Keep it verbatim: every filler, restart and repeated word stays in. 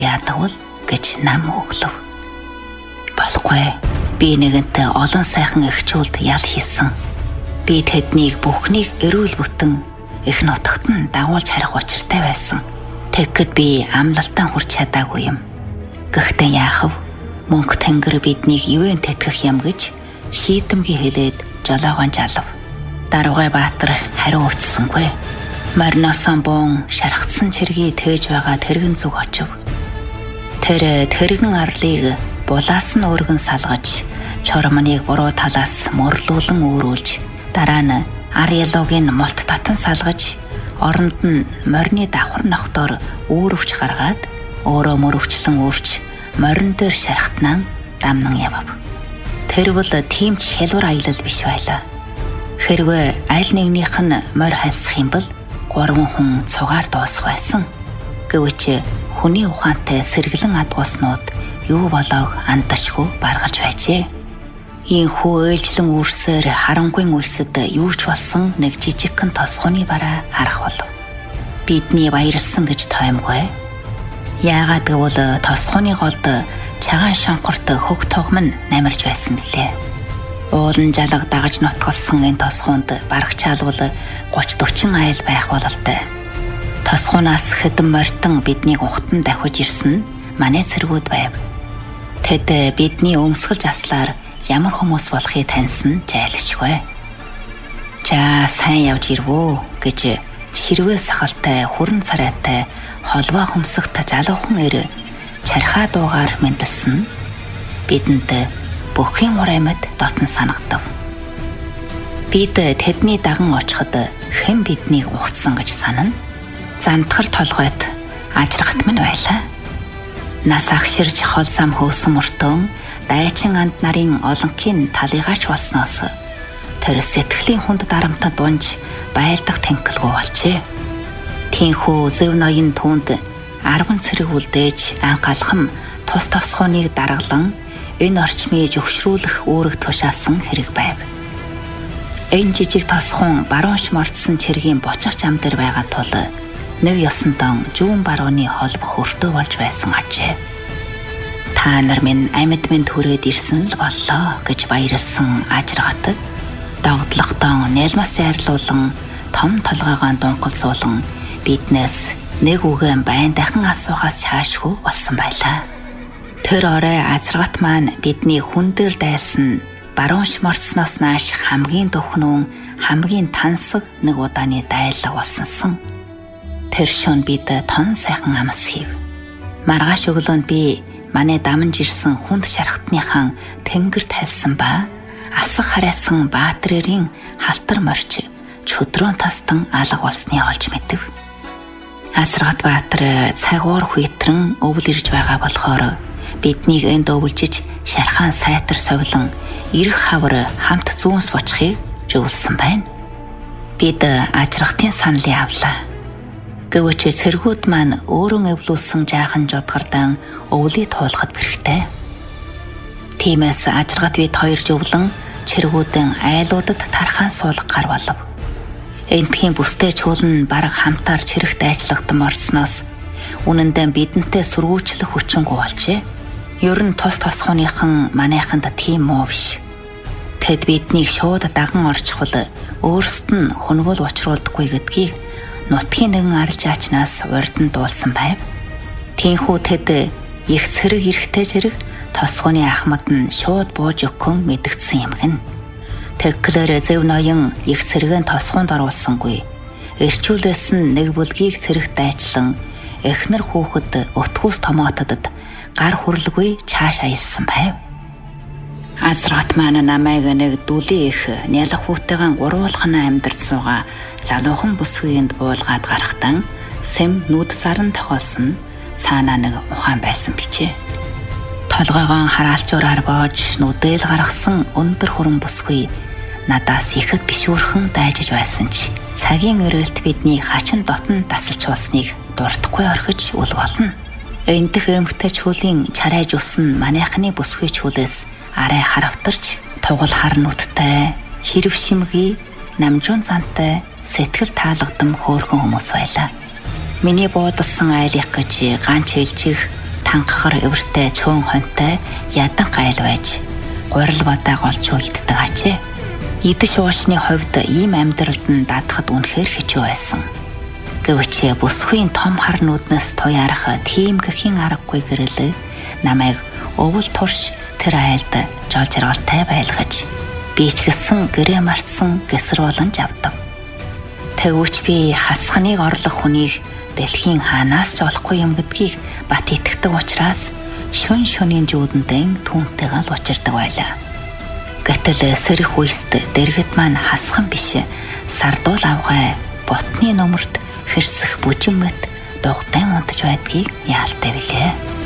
яадагвал гэж нам өглөв. Болохгүй. Би нэгэнтэй олон сайхан эхчүүлд ял хийсэн. Би тэднийг бүхнийг эрүүл бүтэн их нутагт нь дагуулж харих учиртай байсан. Тэгэхэд би амлалтаа хүрч чадаагүй юм. Гэхдээ яахав? Мөнх тэнгэр биднийг ивэн тэтгэх юм гэж шийдэмгий хэлээд жолоогоо жалав. Даругай баатар хариу өгсөнгүй. Марносон бон шархтсан чиргийг тээж байгаа тэрэгэн зүг очив. Тэр тэрэгэн арлыг булаас нь өргөн салгаж, чормоныг буруу талаас мөрлүүлэн өөрүүлж, дараа нь ар ялуугийн молт татан салгаж, оронд нь морины давхар нохтоор өөрөвч гаргаад, өөрөө мөрөвчлэн өөрч морин дээр шархтнаа дамнан явав. Тэр бол тийм ч хялбар аялал биш байлаа. Хэрвээ аль нэгнийх нь морь хасах юм бол гурван хүн цугаар дуусах байсан. Гэвч хүний ухаантай сэргэлэн адгууснууд юу болоог андашгүй баргалж байжээ. Ийхүү ээлжлэн үрсээр харанхуйн үлсэд юу ч болсон нэг жижигхэн тосгоны бараа харах болов. Бидний баярлсан гэж тоомгүй. Яагаад гэвэл тосгоны голд чагаан шонхорт хөг тогмон намирж байсан билээ. Уулан жалаг дагаж нутгалсан энэ тосгоонд барагчаалвал гуч дөрвөн айл байх бололтой. Тосгоноос хэдэн морьтон биднийг ухтан давхиж ирсэн манай цэргүүд байв. Тэд бидний өмсгөл заслаар ямар хүмүүс болохыг таньсан жайлшгүй. За сайн явж ирвөө гэж ширвээ сахалтай хүрэн царайтай холбоо хөмсөгт залуухан эр чархаа дуугаар мэндэлсэн. Бидэнд бүхний ур амьд дотн санагдав. Бид тэдний даган очиход хэн биднийг ухтсан гэж санана. Зантгар толгойд ажрахт минь байлаа. Нас агширж хол зам хөөсөн мөртөө дайчин анд нарын олонхын талыгаач болсноос тэр сэтгэлийн хүнд дарамтад унж байлдах тэнхэлгүй болжээ. Тинхүү зөв ноён түүнд арван цэрэг үлдээж анхаалхам тус тосгооныг даргалан энэ орчмыг зөвшрүүлэх үүрэг тушаасан хэрэг байв. Энэ жижиг тосгон баруунш мордсон чиргийн бочих зам дээр байгаа тул нэг ёсонтон жүүн барууны холбох өртөө болж байсан ажээ. Та нар минь амьд минь түрээд ирсэн л боллоо гэж баярлсан ажиргат догдлохтон нэлмас зайрлуулан том толгойгоо дунгалзуулан биднээс нэг үгэн байн дахин асуухаас чаашгүй болсон байлаа. Тэр орой азаргат маань бидний хүн дээр дайсан баруунш морцноос нааш хамгийн дөхнөн хамгийн тансаг нэг удааны дайлаг болсонсон. Тэр шөнө бид тон сайхан амс хийв. Маргааш өглөөнд би манай дамж ирсэн хүнд шархтныхан тэнгэр тайлсан ба асах харайсан баатрын халтар морч чөдрөөн тастан алга болсны олж мэдэв. Азаргат баатар цагуур хүйтрэн өвл ирж байгаа болохоор биднийг энд өвлжиж шархаан сайтар совлон ирэх хавар хамт зүүнс бочихыг зөвлөсөн байна. Бид ажрахтын саналыг авлаа. Гэвч цэргүүд маань өөрөн эвлүүлсэн жаахан жодгардан өвлийг туулахад бэрхтэй. Тиймээс ажрагт бид хоёр зөвлөн цэргүүдэн айлуудад тархаан суулгах гар болов. Энтхийн бүстэй чуулан бараг хамтаар цэрэгт ажиллагдан орсноос үнэндээ бидэнтэй сүргүүчлэх хүчингүй болжээ. Ер нь тос тосгооныхан манайханд тийм муу биш. Тэд биднийг шууд даган орчихвол өөрсдөд нь хөнгөл учруулдаггүй гэдгийг нутгийн нэгэн арилж аачнаас урьдан дуулсан байв. Тинхүү тэд их цэрэг эрэхтэй зэрэг тосгооны ахмад нь шууд бууж өгөн мэдгдсэн юм гин. Тэгклэр зөв ноён их цэрэгэн тосгоонд оруулсангүй. Эрчүүлээс нь нэг бүлгийг цэрэгт дайчлан эхнэр хүүхэд өтгөөс томоотодод гар хүрлгүй чааш аялсан байв. Азрагт маань намайг нэг дүлийн их нялх хүүтэйгэн гурвуулхана амьдарч суугаа залуухан бүсгүйнд буулгаад гарахтан сэм нүд саран тохиолсон цаанаа нэг ухаан байсан бичээ. Толгойгоо хараалчуур боож нүдэл гаргасан өндөр хүрэн бүсгүй надаас ихэд бишүүрхэн дайжиж байсан ч цагийн өрөөлт бидний хачин дотн тасалж болсныг дуртахгүй орхиж үл болно. Эндх эмхтэй чүлийн чарайж усан манайхны бүсгүй чүлээс арай харавтарч тугал хар нүдтэй хэрв шимгий намжуун зантай сэтгэл таалагдам хөөрхөн хүмүүс байлаа. Миний буудалсан айлах гэж ганч ээлжих танхагар эвэртэй чөөн хонтой ядан гайл байж гурил бадааг олж үйддэг ачээ. Идэж уушны хувьд ийм амьдралд нь даатахад үнэхээр хэцүү байсан. Гэвч бүсгүй том хар нүднээс туяарах тийм гэхийн аргагүй гэрэл намайг өвөл турш тэр айлд жол жаргалтай байлгаж би ч гэсэн гэрээ мартсан гэсэр боломж авдаг. Тэгвч би хасхныг орлох хүнийг дэлхийн хаанаас ч олохгүй юм гэдгийг бат итгэдэг учраас шүн шөнийн жүүдэндээ түүнтэйгээ л учирдаг байлаа. Гэтэл сэрэх үест дэргэд маань хасхан биш сардуул авгай ботны номерт хэрсэх бүжимэт дугтайн унтаж байдгийг яалтай билээ.